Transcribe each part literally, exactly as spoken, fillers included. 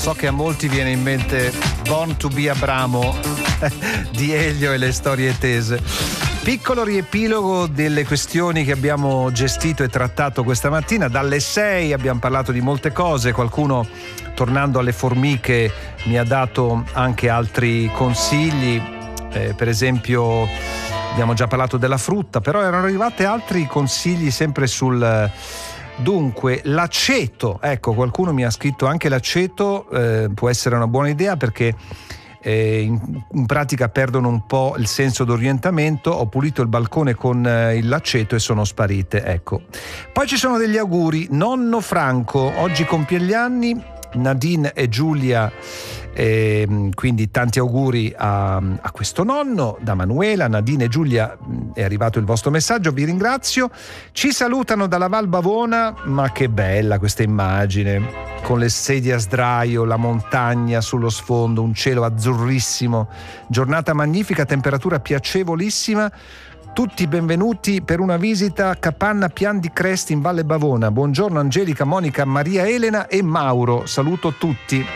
So che a molti viene in mente Born to be Abramo di Elio e le storie tese. Piccolo riepilogo delle questioni che abbiamo gestito e trattato questa mattina. Dalle sei abbiamo parlato di molte cose, qualcuno, tornando alle formiche, mi ha dato anche altri consigli, eh, per esempio abbiamo già parlato della frutta, però erano arrivati altri consigli sempre sul... Dunque, l'aceto, ecco, qualcuno mi ha scritto anche l'aceto, eh, può essere una buona idea perché eh, in, in pratica perdono un po' il senso d'orientamento. Ho pulito il balcone con eh, l'aceto e sono sparite, ecco. Poi ci sono degli auguri. Nonno Franco, oggi compie gli anni, Nadine e Giulia, eh, quindi tanti auguri a, a questo nonno da Manuela. Nadine e Giulia, è arrivato il vostro messaggio, vi ringrazio. Ci salutano dalla Val Bavona, ma che bella questa immagine, con le sedie a sdraio, la montagna sullo sfondo, un cielo azzurrissimo, giornata magnifica, temperatura piacevolissima. Tutti benvenuti per una visita a Capanna Pian di Cresti in Valle Bavona. Buongiorno Angelica, Monica, Maria Elena e Mauro, saluto tutti.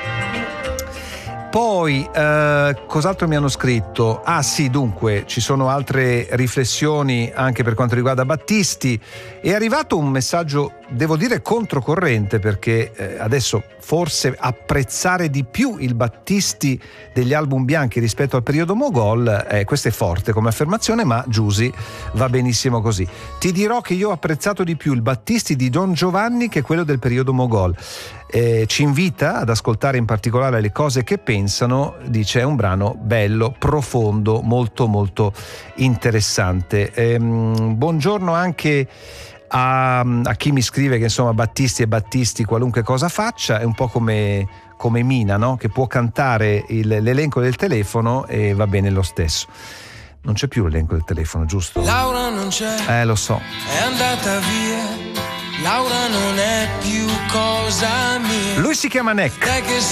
Poi, eh, cos'altro mi hanno scritto? Ah sì, dunque, ci sono altre riflessioni anche per quanto riguarda Battisti. È arrivato un messaggio, devo dire, controcorrente, perché eh, adesso forse apprezzare di più il Battisti degli album bianchi rispetto al periodo Mogol, eh, questo è forte come affermazione, ma Giusy va benissimo così. Ti dirò che io ho apprezzato di più il Battisti di Don Giovanni che quello del periodo Mogol. Eh, ci invita ad ascoltare in particolare Le cose che pensano, dice, è un brano bello, profondo, molto molto interessante. Ehm, buongiorno anche a, a chi mi scrive che insomma Battisti e Battisti qualunque cosa faccia, è un po' come, come Mina, no? Che può cantare il, l'elenco del telefono e va bene lo stesso. Non c'è più l'elenco del telefono, giusto? Laura non c'è, eh lo so, è andata via. Laura non è più cosa mia. Lui si chiama Neck.